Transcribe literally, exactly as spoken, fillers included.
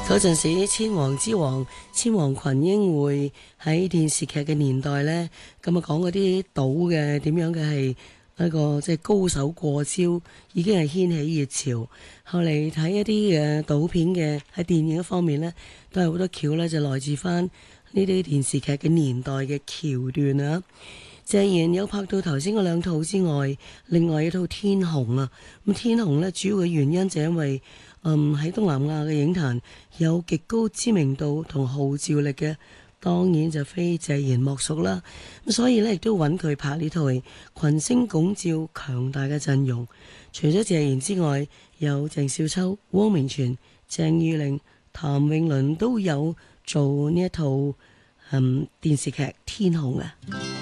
嗰陣時千王之王千王群英會喺電視劇嘅年代呢，咁啊講嗰啲賭嘅點樣嘅係一個即係高手過招，已經係掀起熱潮。後嚟睇一啲嘅賭片嘅喺電影方面呢，都係好多橋呢，就來自翻呢啲電視劇嘅年代嘅橋段啊。謝賢有拍到頭先嗰兩套之外，另外一套《天虹》啊。咁《天虹》呢，主要嘅原因就因為嗯喺東南亞嘅影壇有極高知名度同號召力嘅，當然就非謝賢莫屬啦。咁所以呢，亦都揾佢拍呢套戲，群星拱照，強大嘅陣容。除咗謝賢之外，有鄭少秋、汪明荃、鄭裕玲、譚詠麟都有做呢一套嗯電視劇《天虹》啊。